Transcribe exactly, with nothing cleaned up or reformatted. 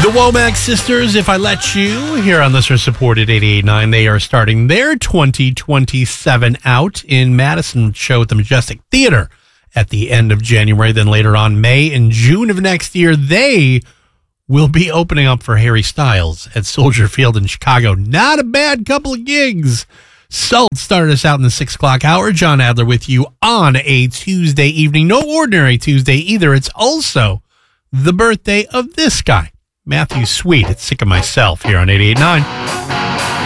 The Womack Sisters, If I Let You, here on listener-supported eighty-eight point nine. They are starting their twenty twenty-seven out in Madison show at the Majestic Theater at the end of January. Then later on, May and June of next year, they will be opening up for Harry Styles at Soldier Field in Chicago. Not a bad couple of gigs. So, started us out in the six o'clock hour. John Adler with you on a Tuesday evening. No ordinary Tuesday either. It's also the birthday of this guy, Matthew Sweet. It's Sick of Myself here on eighty-eight point nine.